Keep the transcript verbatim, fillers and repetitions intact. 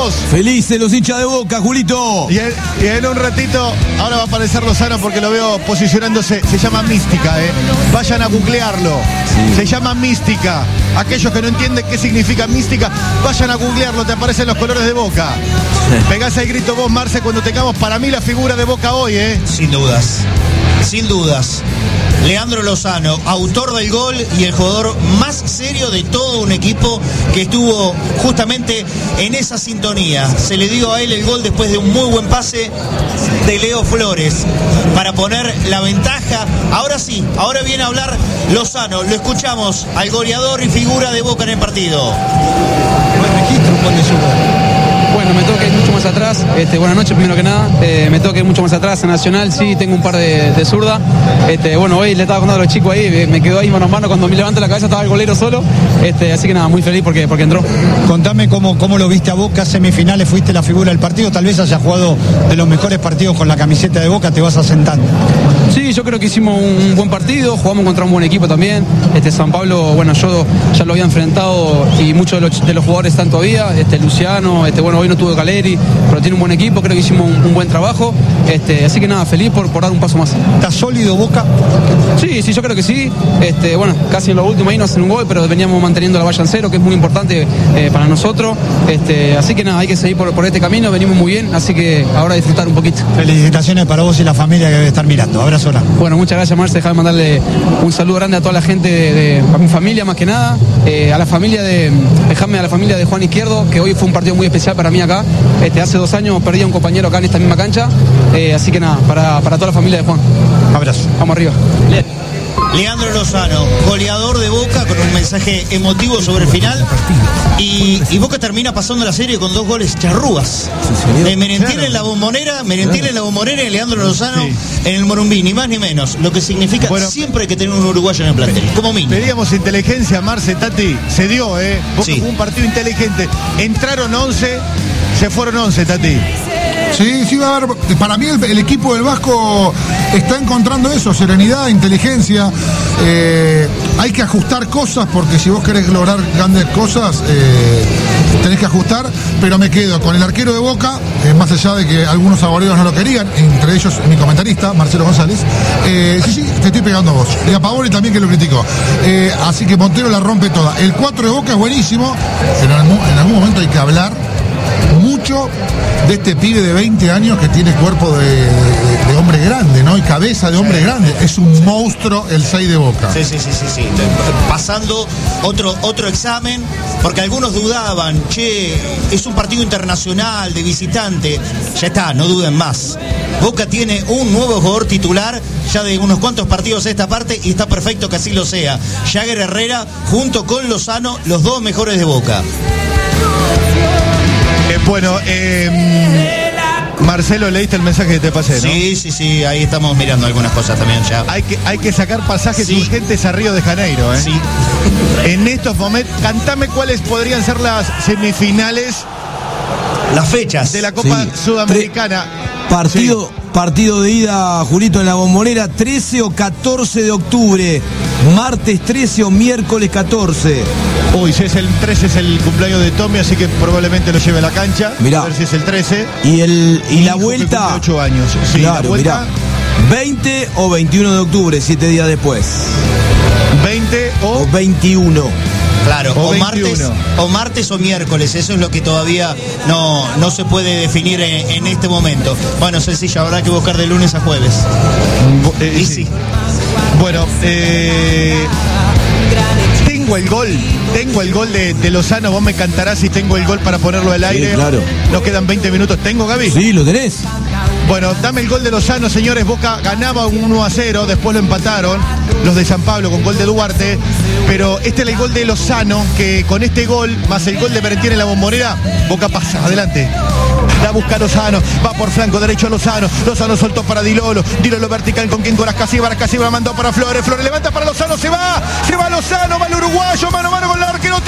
todos? Felices los hinchas de Boca, Julito. Y en, y en un ratito, ahora va a aparecer Lozano porque lo veo posicionándose. Se llama mística, ¿eh? Vayan a googlearlo. Sí. Se llama mística. Aquellos que no entienden qué significa mística, vayan a googlearlo, te aparecen los colores de Boca. Sí. Pegás el grito vos, Marce, cuando tengamos para mí la figura de Boca hoy, ¿eh? Sin dudas, sin dudas. Leandro Lozano, autor del gol y el jugador más serio de todo un equipo que estuvo justamente en esa sintonía. Se le dio a él el gol después de un muy buen pase de Leo Flores para poner la ventaja. Ahora sí, ahora viene a hablar Lozano. Lo escuchamos al goleador y figura de Boca en el partido. No registro un gol de su gol. Bueno, me toca ir mucho más atrás. Este, buenas noches, primero que nada. Eh, me toca ir mucho más atrás. En Nacional sí tengo un par de, de zurda. Este, bueno, hoy le estaba contando a los chicos ahí, me quedó ahí mano a mano. Cuando me levanto la cabeza estaba el golero solo. Este, así que nada, muy feliz porque, porque entró. Contame cómo, cómo lo viste a Boca, semifinales, fuiste la figura del partido. Tal vez hayas jugado de los mejores partidos con la camiseta de Boca, te vas asentando. Sí, yo creo que hicimos un buen partido, jugamos contra un buen equipo también. Este, San Pablo, bueno, yo ya lo había enfrentado y muchos de los, de los jugadores están todavía. Este, Luciano, este, bueno, hoy no tuvo Caleri, pero tiene un buen equipo, creo que hicimos un, un buen trabajo. Este, así que nada, feliz por, por dar un paso más. ¿Está sólido Boca? Sí, sí, yo creo que sí. Este, bueno, casi en lo último ahí no hacen un gol, pero veníamos manteniendo la valla en cero, que es muy importante eh, para nosotros. Este, así que nada, hay que seguir por, por este camino, venimos muy bien, así que ahora disfrutar un poquito. Felicitaciones para vos y la familia que debe estar mirando. Abrazo. Bueno, muchas gracias, Marce. Déjame mandarle un saludo grande a toda la gente, de, de, a mi familia más que nada, eh, a la familia de, déjame a la familia de Juan Izquierdo, que hoy fue un partido muy especial para mí acá. Este, hace dos años perdí a un compañero acá en esta misma cancha, eh, así que nada, para, para toda la familia de Juan. Abrazo. Vamos arriba. Bien. Leandro Lozano, goleador de Boca, con un mensaje emotivo sobre el final. Y, y Boca termina pasando la serie con dos goles charrúas. De Merentiel claro. en la Bombonera, Merentiel claro. en la Bombonera y Leandro Lozano sí. en el Morumbí, ni más ni menos. Lo que significa bueno, siempre hay que tener un uruguayo en el plantel, como mínimo. Pedíamos inteligencia, Marce, Tati, se dio, ¿eh? Boca sí. jugó un partido inteligente. Entraron once, se fueron once, Tati. Sí, sí va a haber. Para mí el, el equipo del Vasco está encontrando eso, serenidad, inteligencia. Eh, hay que ajustar cosas porque si vos querés lograr grandes cosas, eh, tenés que ajustar. Pero me quedo con el arquero de Boca, eh, más allá de que algunos aguerridos no lo querían, entre ellos mi comentarista, Marcelo González. Eh, sí, sí, te estoy pegando a vos. Y a Pavoni también que lo criticó. Eh, así que Montero la rompe toda. El cuatro de Boca es buenísimo, pero en algún, en algún momento hay que hablar mucho de este pibe de veinte años que tiene cuerpo de, de, de hombre grande, ¿no? Y cabeza de hombre grande. Es un monstruo el seis de Boca. Sí, sí, sí, sí, sí. Pasando otro, otro examen, porque algunos dudaban, che, es un partido internacional de visitante. Ya está, no duden más. Boca tiene un nuevo jugador titular ya de unos cuantos partidos a esta parte y está perfecto que así lo sea. Jagger Herrera junto con Lozano, los dos mejores de Boca. Eh, bueno, eh, Marcelo, ¿leíste el mensaje que te pasé, no? Sí, sí, sí, ahí estamos mirando algunas cosas también ya. Hay que, hay que sacar pasajes sí. urgentes a Río de Janeiro, ¿eh? Sí. En estos momentos, cantame cuáles podrían ser las semifinales. Las fechas. De la Copa sí. Sudamericana. Partido, sí. partido de ida, Julito, en la Bombonera, trece o catorce de octubre. Martes trece o miércoles catorce. Uy, si es el trece es el cumpleaños de Tommy, así que probablemente lo lleve a la cancha. Mirá. A ver si es el trece. Y, el, y la vuelta. ocho años. Sí, claro, la vuelta. Mirá. veinte o veintiuno de octubre, siete días después. veinte o, o veintiuno. Claro, o, o martes, o martes o miércoles, eso es lo que todavía no, no se puede definir en, en este momento. Bueno, sencillo, habrá que buscar de lunes a jueves. Eh, y sí. sí. Bueno, eh, tengo el gol, tengo el gol de, de Lozano, vos me cantarás si tengo el gol para ponerlo al aire. Sí, claro. Nos quedan veinte minutos, ¿tengo, Gaby? Sí, lo tenés. Bueno, dame el gol de Lozano, señores. Boca ganaba uno a cero, después lo empataron los de San Pablo con gol de Duarte, pero este es el gol de Lozano, que con este gol, más el gol de Merentiel en la Bombonera, Boca pasa, adelante. La busca Lozano, va por flanco derecho a Lozano, Lozano soltó para Dilolo, Dilolo vertical con quien Coras Casíbar, Casíbar mandó para Flores, Flores levanta para Lozano, se va, se va Lozano, va el uruguayo, mano a mano con el arquero